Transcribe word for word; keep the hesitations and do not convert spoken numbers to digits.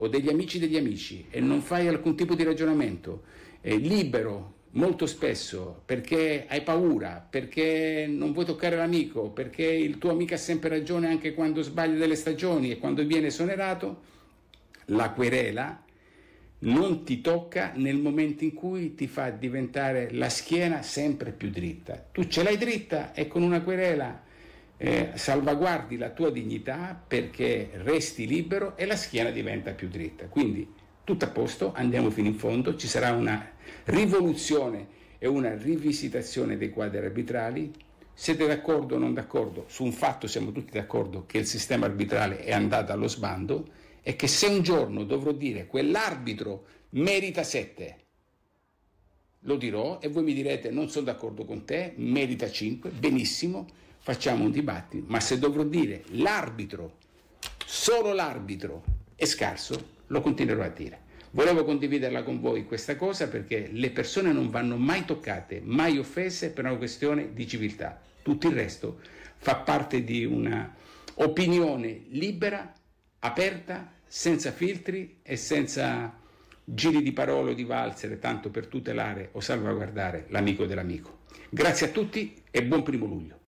o degli amici degli amici e non fai alcun tipo di ragionamento, è libero molto spesso perché hai paura, perché non vuoi toccare l'amico, perché il tuo amico ha sempre ragione anche quando sbaglia delle stagioni e quando viene esonerato, la querela non ti tocca nel momento in cui ti fa diventare la schiena sempre più dritta. Tu ce l'hai dritta e con una querela eh, salvaguardi la tua dignità perché resti libero e la schiena diventa più dritta. Quindi tutto a posto, andiamo fino in fondo, ci sarà una rivoluzione e una rivisitazione dei quadri arbitrali. Siete d'accordo o non d'accordo? Su un fatto siamo tutti d'accordo, che il sistema arbitrale è andato allo sbando e che se un giorno dovrò dire quell'arbitro merita sette, lo dirò e voi mi direte non sono d'accordo con te, merita cinque, benissimo, facciamo un dibattito, ma se dovrò dire l'arbitro, solo l'arbitro è scarso, lo continuerò a dire. Volevo condividerla con voi questa cosa perché le persone non vanno mai toccate, mai offese per una questione di civiltà. Tutto il resto fa parte di una opinione libera, aperta, senza filtri e senza giri di parole o di valsere, tanto per tutelare o salvaguardare l'amico dell'amico. Grazie a tutti e buon primo luglio.